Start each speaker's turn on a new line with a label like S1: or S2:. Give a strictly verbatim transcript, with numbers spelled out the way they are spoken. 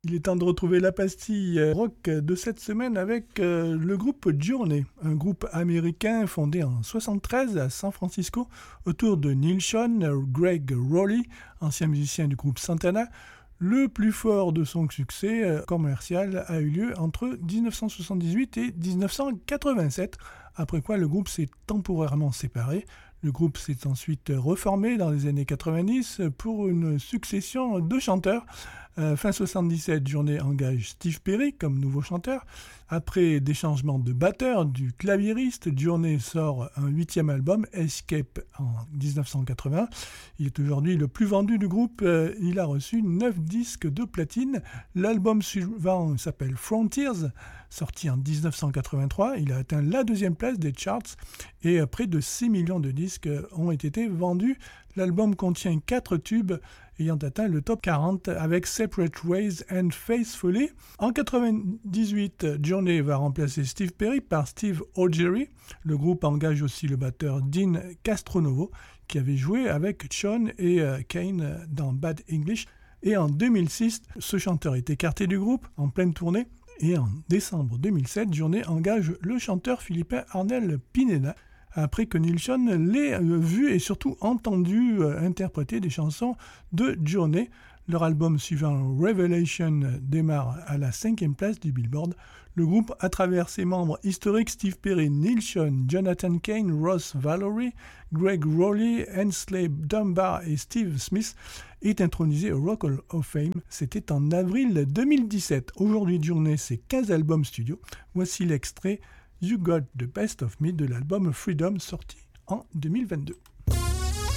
S1: Il est temps de retrouver la pastille rock de cette semaine avec euh, le groupe Journey, un groupe américain fondé en soixante-treize à San Francisco autour de Neal Schon, Gregg Rolie, ancien musicien du groupe Santana. Le plus fort de son succès euh, commercial a eu lieu entre dix-neuf cent soixante-dix-huit et dix-neuf cent quatre-vingt-sept, après quoi le groupe s'est temporairement séparé. Le groupe s'est ensuite reformé dans les années quatre-vingt-dix pour une succession de chanteurs. Euh, fin soixante-dix-sept, Journey engage Steve Perry comme nouveau chanteur. Après des changements de batteur, du claviériste, Journey sort un huitième album, Escape, en dix-neuf cent quatre-vingts. Il est aujourd'hui le plus vendu du groupe. Euh, il a reçu neuf disques de platine. L'album suivant s'appelle Frontiers, sorti en dix-neuf cent quatre-vingt-trois. Il a atteint la deuxième place des charts et euh, près de six millions de disques ont été vendus. L'album contient quatre tubes ayant atteint le top quarante avec Separate Ways and Faithfully. En quatre-vingt-dix-huit, Journey va remplacer Steve Perry par Steve O'Gerry. Le groupe engage aussi le batteur Dean Castronovo qui avait joué avec Schon et euh, Kane dans Bad English. Et en deux mille six, ce chanteur est écarté du groupe en pleine tournée. Et en décembre deux mille sept, Journey engage le chanteur philippin Arnel Pineda, après que Neal Schon l'ait vu et surtout entendu euh, interpréter des chansons de Journey. Leur album suivant, Revelation, démarre à la cinquième place du Billboard. Le groupe, à travers ses membres historiques Steve Perry, Neal Schon, Jonathan Cain, Ross Valory, Gregg Rolie, Ainsley Dunbar et Steve Smith, est intronisé au Rock Hall of Fame. C'était en avril deux mille dix-sept. Aujourd'hui, Journey, c'est quinze albums studio. Voici l'extrait You Got the Best of Me de l'album Freedom sorti en deux mille vingt-deux.